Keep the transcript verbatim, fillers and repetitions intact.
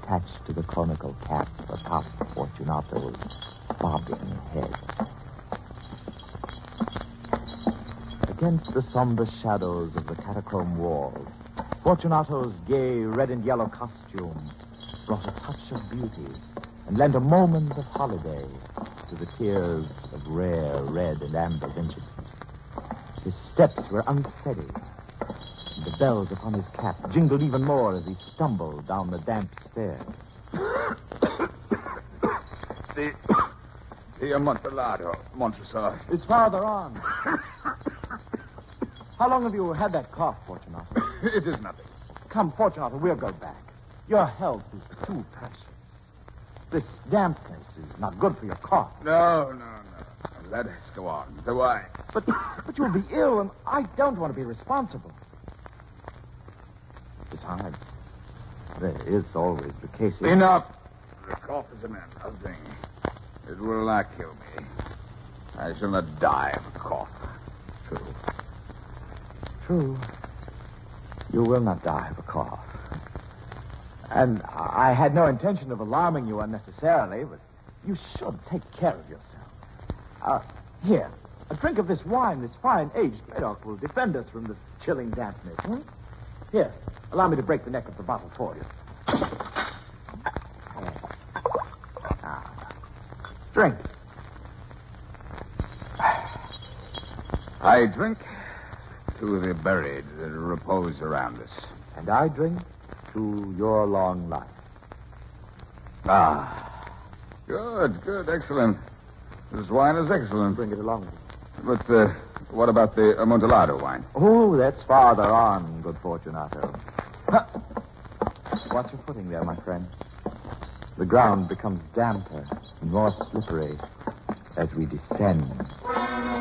attached to the conical cap atop Fortunato's bobbing head. Against the somber shadows of the catacomb walls, Fortunato's gay red and yellow costume brought a touch of beauty and lent a moment of holiday to the tiers of rare red and amber vintage. His steps were unsteady, and the bells upon his cap jingled even more as he stumbled down the damp stairs. the... the Amontillado, Montresor. It's farther on. How long have you had that cough, Fortunato? It is nothing. Come, Fortunato, we'll go back. Your health is too precious. This dampness is not good for your cough. No, no, no. Let us go on. The wine. But, but you'll be ill, and I don't want to be responsible. Besides, there is always the case of... Enough. The cough is an endless thing. It will not kill me. I shall not die of a cough. True. True. You will not die of a cough. And I had no intention of alarming you unnecessarily, but you should take care of yourself. Uh, here, a drink of this wine, this fine aged Medoc, will defend us from the chilling dampness. Hmm? Here, allow me to break the neck of the bottle for you. Ah. Drink. I drink to the buried that repose around us. And I drink to your long life. Ah. Good, good, excellent. This wine is excellent. Bring it along with you. But uh, what about the Amontillado wine? Oh, that's farther on, good Fortunato. Huh. Watch your footing there, my friend. The ground becomes damper and more slippery as we descend.